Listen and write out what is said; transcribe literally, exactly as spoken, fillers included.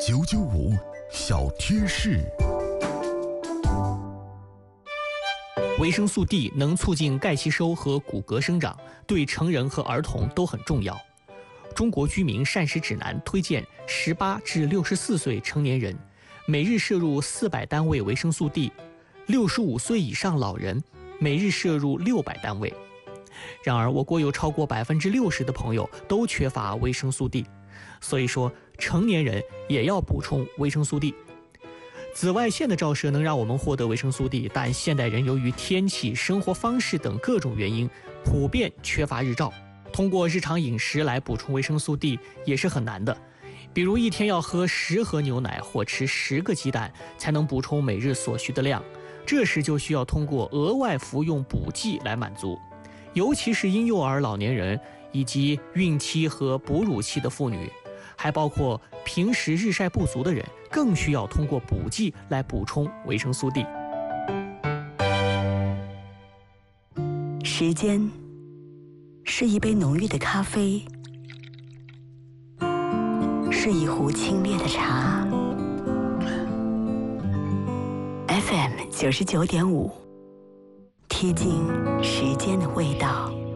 九九五小贴士。 维生素 D 能促进钙吸收和骨骼生长，对成人和儿童都很重要。中国居民膳食指南推荐十八至六十四岁成年人每日摄入四百单位维生素 D， 六十五岁以上老人每日摄入六百单位。然而，我国有超过百分之六十的朋友都缺乏维生素 D， 所以说成年人也要补充维生素 D。紫外线的照射能让我们获得维生素 D， 但现代人由于天气、生活方式等各种原因，普遍缺乏日照。通过日常饮食来补充维生素 D 也是很难的。比如一天要喝十盒牛奶或吃十个鸡蛋，才能补充每日所需的量。这时就需要通过额外服用补剂来满足。尤其是婴幼儿、老年人以及孕期和哺乳期的妇女，还包括平时日晒不足的人，更需要通过补剂来补充维生素 D。 时间是一杯浓郁的咖啡，是一壶清冽的茶。 F M 九十九点五，贴近时间的味道。